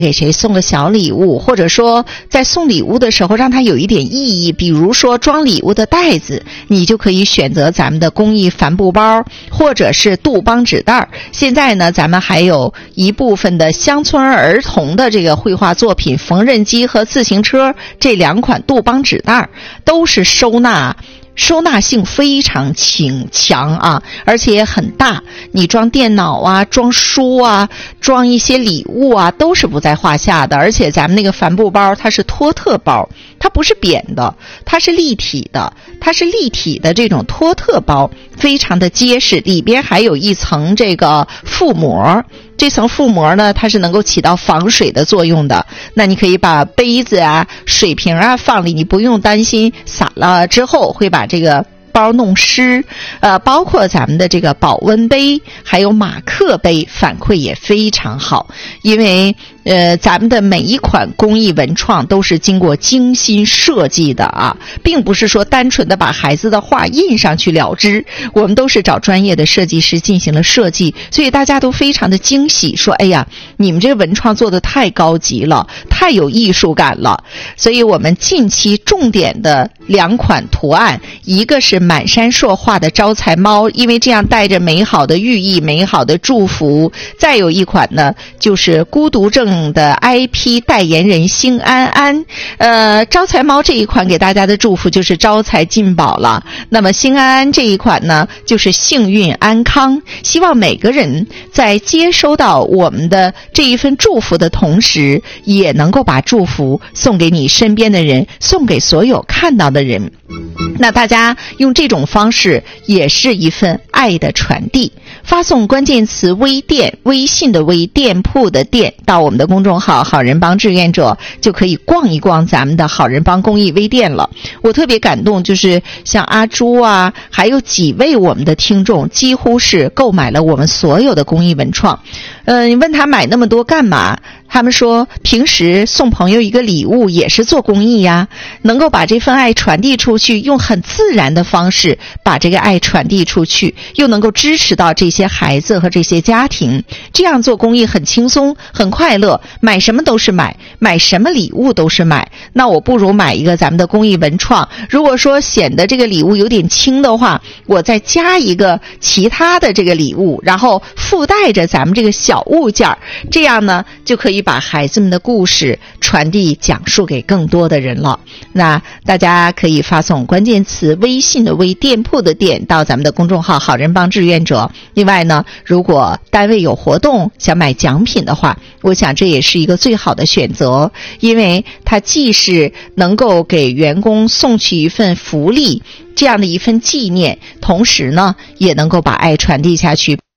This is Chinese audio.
给谁送个小礼物，或者说在送礼物的时候让它有一点意义，比如说装礼物的袋子，你就可以选择咱们的公益帆布包，或者是杜邦纸袋。现在呢，咱们还有一部分的乡村儿童的这个绘画作品，缝纫机和自行车这2款杜邦纸袋都是收纳性非常强啊，而且也很大，你装电脑啊，装书啊，装一些礼物啊，都是不在话下的。而且咱们那个帆布包它是托特包，它不是扁的，它是立体的这种托特包，非常的结实，里边还有一层这个覆膜，这层覆膜呢，它是能够起到防水的作用的。那你可以把杯子啊、水瓶啊放里，你不用担心洒了之后会把这个包弄湿。包括咱们的这个保温杯还有马克杯反馈也非常好，因为咱们的每一款公益文创都是经过精心设计的啊，并不是说单纯的把孩子的画印上去了之，我们都是找专业的设计师进行了设计，所以大家都非常的惊喜，说哎呀，你们这个文创做的太高级了，太有艺术感了。所以我们近期重点的2款图案，一个是满山硕画的招财猫，因为这样带着美好的寓意、美好的祝福。再有一款呢，就是孤独症的 IP 代言人辛安安。招财猫这一款给大家的祝福就是招财进宝了，那么辛安安这一款呢，就是幸运安康。希望每个人在接收到我们的这一份祝福的同时，也能够把祝福送给你身边的人，送给所有看到的人。那大家用这种方式也是一份爱的传递。发送关键词微店，微信的微，店铺的店，到我们的公众号好人帮志愿者，就可以逛一逛咱们的好人帮公益微店了。我特别感动，就是像阿朱啊，还有几位我们的听众几乎是购买了我们所有的公益文创。你问他买那么多干嘛，他们说平时送朋友一个礼物也是做公益呀，能够把这份爱传递出去，用很自然的方式把这个爱传递出去，又能够支持到这些孩子和这些家庭，这样做公益很轻松很快乐，买什么都是买什么礼物都是买。那我不如买一个咱们的公益文创，如果说显得这个礼物有点轻的话，我再加一个其他的这个礼物，然后附带着咱们这个小物件，这样呢就可以把孩子们的故事传递讲述给更多的人了。那大家可以发送关键词微信的微，店铺的店，到咱们的公众号好人帮志愿者。另外呢，如果单位有活动想买奖品的话，我想这也是一个最好的选择，因为它既是能够给员工送去一份福利，这样的一份纪念，同时呢也能够把爱传递下去。